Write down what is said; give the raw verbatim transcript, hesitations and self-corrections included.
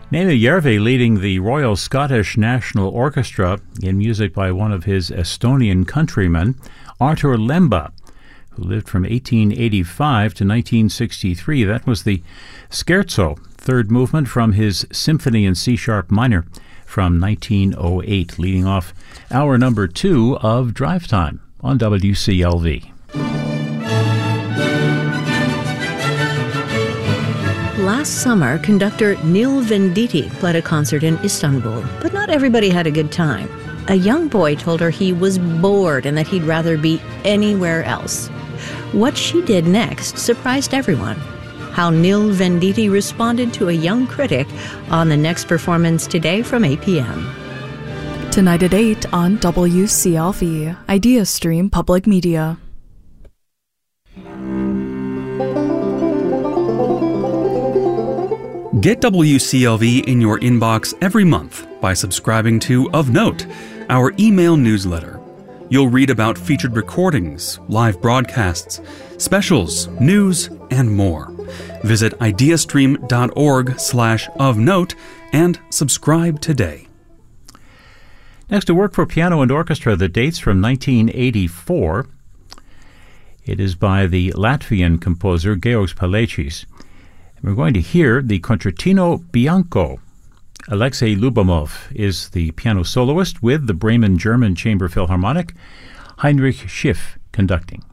Nene Järvi leading the Royal Scottish National Orchestra in music by one of his Estonian countrymen, Artur Lemba, who lived from eighteen eighty-five to nineteen sixty-three. That was the Scherzo, third movement from his Symphony in C-sharp minor from nineteen oh eight, leading off hour number two of Drive Time on W C L V. Last summer, conductor Neil Venditti played a concert in Istanbul, but not everybody had a good time. A young boy told her he was bored and that he'd rather be anywhere else. What she did next surprised everyone. How Neil Venditti responded to a young critic on the next performance today from eight p.m. Tonight at eight on W C L V, IdeaStream Public Media. Get W C L V in your inbox every month by subscribing to Of Note, our email newsletter. You'll read about featured recordings, live broadcasts, specials, news, and more. Visit ideastream.org slash of note and subscribe today. Next, a work for piano and orchestra that dates from nineteen eighty-four. It is by the Latvian composer Georgs Paleckis. We're going to hear the Concertino Bianco. Alexei Lubomov is the piano soloist with the Bremen German Chamber Philharmonic, Heinrich Schiff conducting.